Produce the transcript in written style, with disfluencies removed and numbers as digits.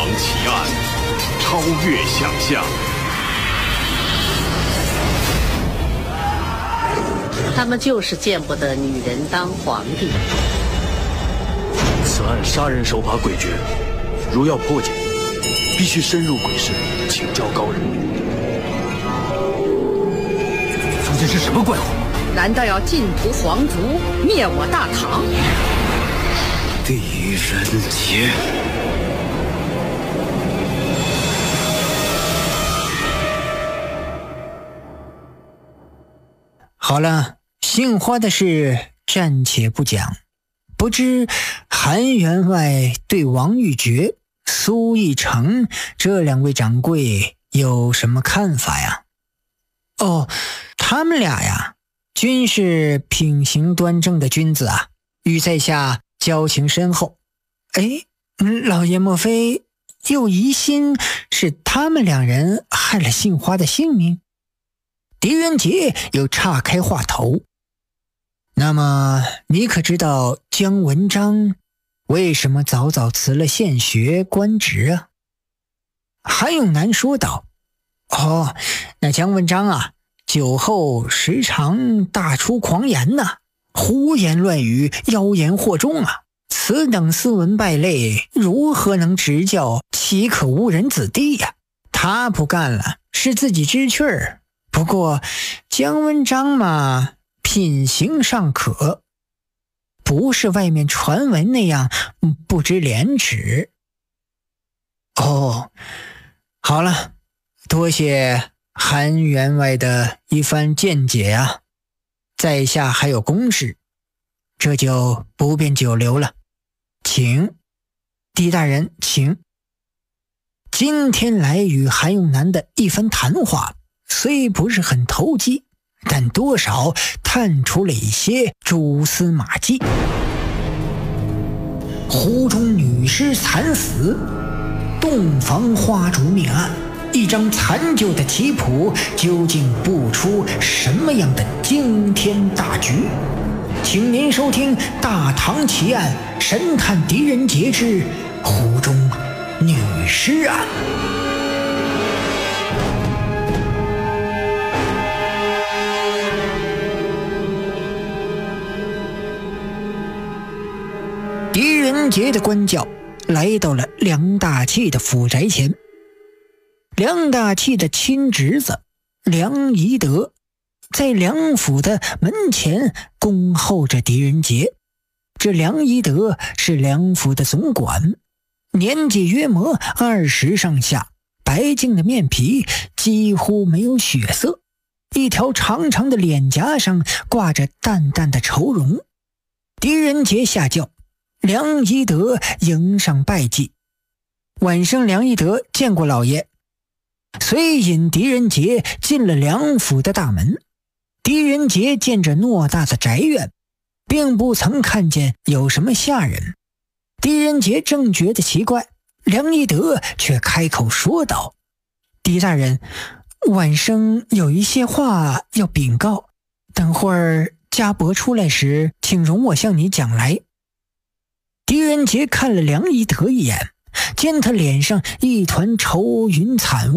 唐奇案，超越想象。 他们就是见不得女人当皇帝。 此案杀人手法诡谲，如要破解，必须深入鬼市，请教高人。 究竟是什么怪物？ 难道要尽屠皇族，灭我大唐？ 狄仁杰。 好了，杏花的事暂且不讲，不知韩员外对王玉珏、苏义成这两位掌柜有什么看法呀？哦，他们俩呀，均是品行端正的君子啊，与在下交情深厚。哎，老爷莫非又疑心是他们两人害了杏花的性命？狄仁杰又岔开话头，那么你可知道姜文章为什么早早辞了县学官职啊？韩永南说道，哦，那姜文章啊，酒后时常大出狂言呐，胡言乱语，妖言惑众啊，此等斯文败类，如何能执教岂可误人子弟呀？他不干了，是自己知趣儿。不过姜文章嘛，品行尚可，不是外面传闻那样不知廉耻。哦，好了，多谢韩员外的一番见解啊，在下还有公事，这就不便久留了，请狄大人请。今天来与韩永南的一番谈话虽不是很投机，但多少探出了一些蛛丝马迹。湖中女尸惨死，洞房花烛命案，一张残旧的棋谱究竟布出什么样的惊天大局？请您收听《大唐奇案》神探狄仁杰之湖中女尸案。狄仁杰的官轿来到了梁大器的府宅前。梁大器的亲侄子梁宜德在梁府的门前恭候着狄仁杰。这梁宜德是梁府的总管，年纪约莫20上下，白净的面皮几乎没有血色，一条长长的脸颊上挂着淡淡的愁容。狄仁杰下轿，梁宜德迎上拜祭。晚上梁宜德见过老爷，遂引狄仁杰进了梁府的大门。狄仁杰见着偌大的宅院，并不曾看见有什么下人。狄仁杰正觉得奇怪，梁宜德却开口说道，狄大人，晚生有一些话要禀告，等会儿家伯出来时，请容我向你讲来。狄仁杰看了梁宜德一眼，见他脸上一团愁云惨雾，